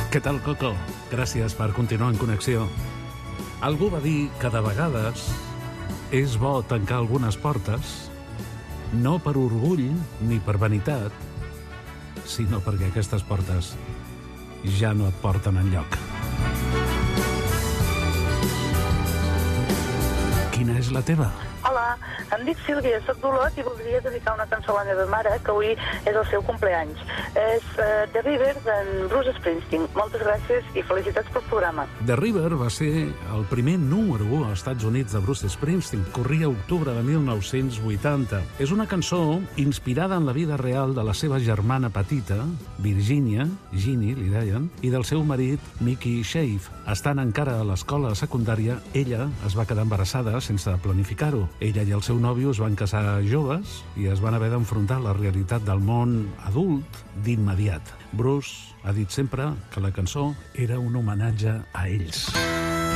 Què tal, Coco? Gràcies per continuar en connexió. Algú va dir que de vegades és bo tancar algunes portes, no per orgull ni per vanitat, sinó perquè aquestes portes ja no et porten enlloc. Quina és la teva? Hola, em dic Sílvia, soc d'Olot i voldria dedicar una cançó a la meva mare, que avui és el seu cumpleaños. És The River d'en Bruce Springsteen. Moltes gràcies i felicitats pel programa. The River va ser el primer número 1 als Estats Units de Bruce Springsteen. Corria a octubre de 1980. És una cançó inspirada en la vida real de la seva germana petita, Virginia, Ginny, li deien, i del seu marit, Mickey Shave. Estant encara a l'escola secundària, ella es va quedar embarassada sense planificar-ho. Ella i el seu nòvio es van casar joves i es van haver d'enfrontar la realitat del món adult d'immediat. Bruce ha dit sempre que la cançó era un homenatge a ells.